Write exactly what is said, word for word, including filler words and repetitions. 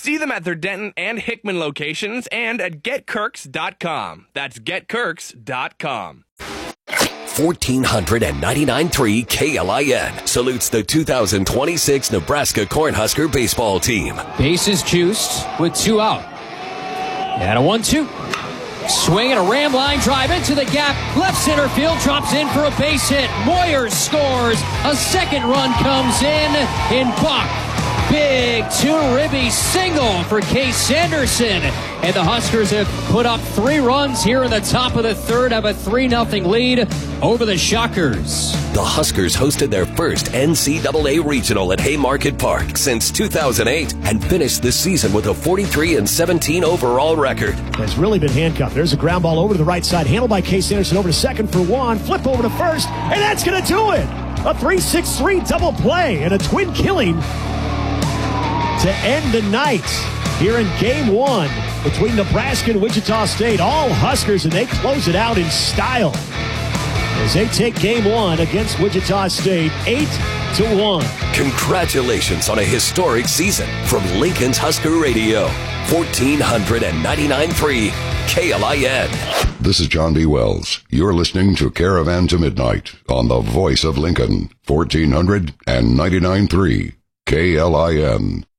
See them at their Denton and Hickman locations and at get kirks dot com. That's get kirks dot com. fourteen ninety-nine point three K L I N salutes the two thousand twenty-six Nebraska Cornhusker baseball team. Bases juiced with two out. And a one two. Swing and a ram line drive into the gap. Left center field drops in for a base hit. Moyer scores. A second run comes in. In Buck. Big two-ribby single for Case Sanderson. And the Huskers have put up three runs here in the top of the third, have a three nothing lead over the Shockers. The Huskers hosted their first N C double A regional at Haymarket Park since two thousand eight and finished the season with a forty-three and seventeen overall record. Has really been handcuffed. There's a ground ball over to the right side, handled by Case Anderson over to second for one, flip over to first, and that's going to do it. A three six three double play and a twin killing to end the night here in game one between Nebraska and Wichita State. All Huskers, and they close it out in style as they take game one against Wichita State eight to one. Congratulations on a historic season from Lincoln's Husker Radio, fourteen ninety-nine point three K L I N. This is John B. Wells. You're listening to Caravan to Midnight on the Voice of Lincoln, fourteen ninety-nine point three K L I N.